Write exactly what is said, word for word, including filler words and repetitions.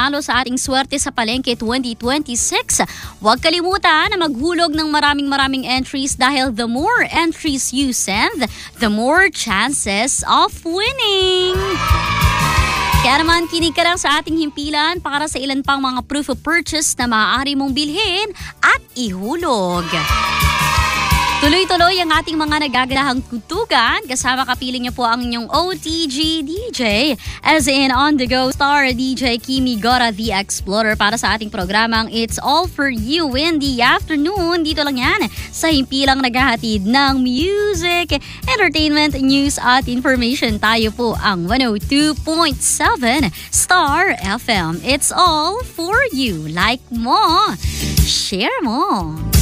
mananalo sa ating Swerte sa Palengke twenty twenty-six. Huwag kalimutan na maghulog ng maraming maraming entries dahil the more entries you send, the more chances of winning. Kaya naman, kinig ka lang sa ating himpilan para sa ilan pang mga proof of purchase na maaari mong bilhin at ihulog. Tuloy-tuloy ang ating mga nagagalahang kutugan. Kasama kapiling niyo po ang inyong O T G D J, as in on-the-go star D J Kimi Gora the Explorer para sa ating programang It's All For You in the Afternoon. Dito lang yan sa himpilang naghahatid ng music, entertainment, news at information. Tayo po ang one oh two point seven Star F M. It's All For You. Like mo, share mo.